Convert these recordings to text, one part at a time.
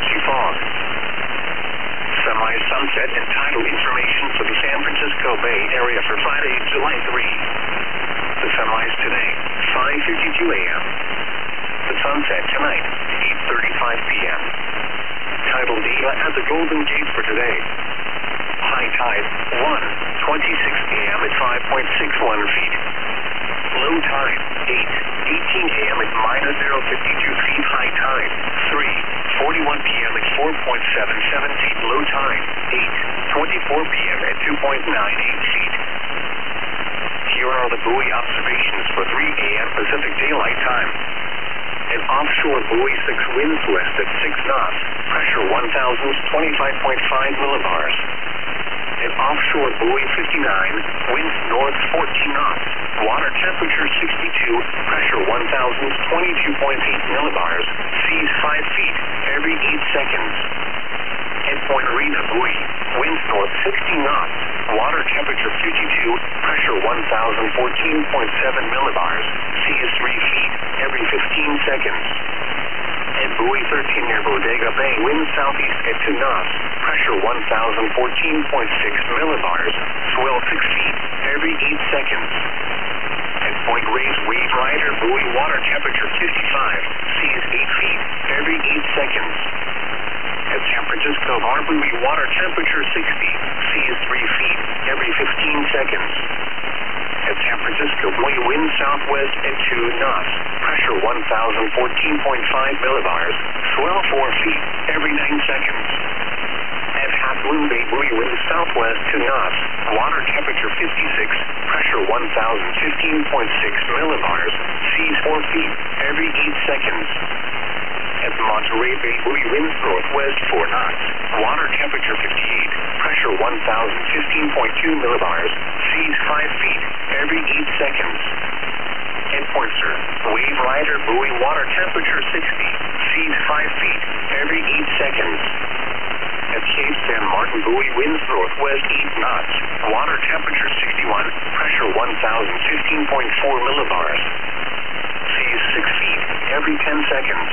Patchy fog. Semi-sunset and tidal information for the San Francisco Bay Area for Friday, July 3. The sunrise today, 5:52 a.m. The sunset tonight, 8:35 p.m. Tidal data at the Golden Gate for today. High tide, 1:26 p.m. at 5.61 feet. Low tide, 8:18 a.m. at -0.52 feet. High tide, 3:41 p.m. at 4.77 feet. Low tide, 8:24 p.m. at 2.98 feet. Here are the buoy observations for 3 a.m. Pacific Daylight Time. An offshore buoy 6 winds west at 6 knots, pressure 1,025.5 millibars. An offshore buoy 59, winds north 14 knots, water temperature 62, pressure 1,022.8 millibars, seas 5 feet every 8 seconds. Endpoint Marina buoy, winds north 60 knots, water temperature 52, pressure 1,014.7 millibars, seas 3 feet every 15 seconds. And buoy 13 near Bodega Bay, winds southeast at 2 knots, pressure 1,014.6 millibars, swell 6 feet every 8 seconds. At Point Reyes Wave Rider buoy, water temperature 55, seas 8 feet every 8 seconds. At San Francisco Harbor buoy, water temperature 60, seas 3 feet every 15 seconds. At San Francisco buoy, wind southwest at 2 knots, pressure 1,014.5 millibars, swell 4 feet every 9 seconds. At Half Moon Bay buoy, wind southwest 2 knots, water temperature 56, pressure 1,015.6 millibars, seas 4 feet every 8 seconds. At Monterey Bay buoy, winds northwest 4 knots, water temperature 58, pressure 1,015.2 millibars, seas 5 feet every 8 seconds. Endpoint Sur, Wave Rider buoy, water temperature 60, seas 5 feet every 8 seconds. At Cape San Martin buoy, winds northwest 8 knots, water temperature 61, pressure 1,015.4 millibars, seas 6 feet every 10 seconds.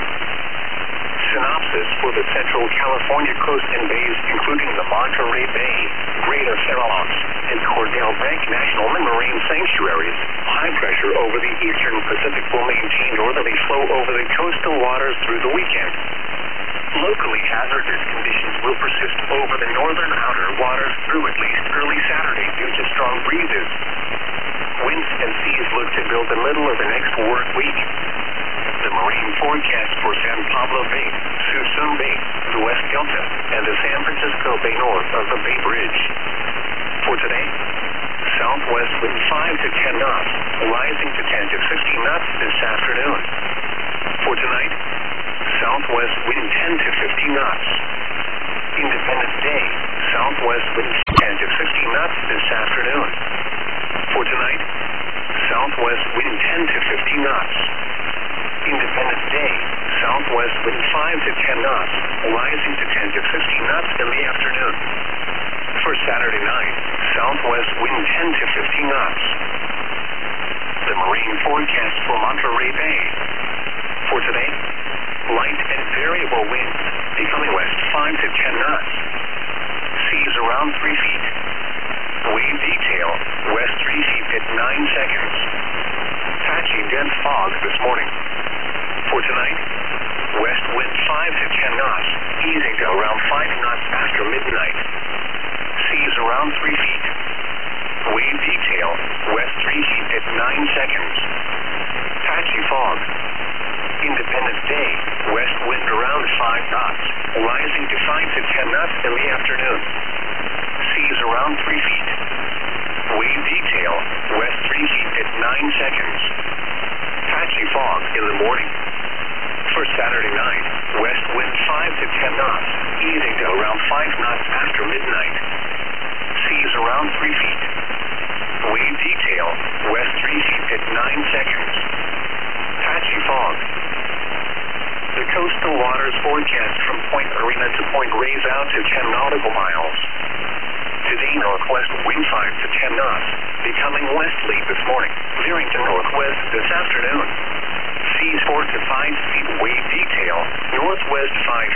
Synopsis for the Central California coast and bays, including the Monterey Bay, Greater Farallones, and Cordell Bank National Marine Sanctuaries. High pressure over the eastern Pacific will maintain northerly flow over the coastal waters through the weekend. Locally hazardous conditions will persist over the northern outer waters through at least early Saturday due to strong breezes. Winds and seas look to build the middle of the next work week. The marine forecast for San Pablo Bay, Suisun Bay, the West Delta, and the San Francisco Bay north of the Bay Bridge. For today, southwest wind 5 to 10 knots, rising to 10 to 15 knots this afternoon. For tonight, southwest wind 10 to 15 knots. Independence Day, southwest wind 10 to 15 knots this afternoon. For tonight, southwest wind 10 to 15 knots. Independence Day, southwest wind 5 to 10 knots, rising to 10 to 15 knots in the afternoon. For Saturday night, southwest wind 10 to 15 knots. The marine forecast for Monterey Bay. For today, light and variable winds, becoming west 5 to 10 knots. Seas around 3 feet. Wave detail, west 3 feet at 9 seconds. Patchy dense fog this morning. For tonight, west wind 5 to 10 knots, easing to around 5 knots after midnight. Seas around 3 feet. Wave detail, west 3 feet at 9 seconds. Patchy fog. Independence Day, west wind around 5 knots, rising to 5 to 10 knots in the afternoon. Seas around 3 feet. Wave detail, west 3 feet at 9 seconds. Patchy fog in the morning. For Saturday night, west wind 5 to 10 knots, easing to around 5 knots after midnight. Seas around 3 feet. Wave detail, west 3 feet at 9 seconds. Patchy fog. The coastal waters forecast from Point Arena to Point Reyes out to 10 nautical miles. Today, northwest wind 5 to 10 knots, becoming westerly this morning, veering to northwest this afternoon. Seas 4 to 5 feet, wave detail, northwest 5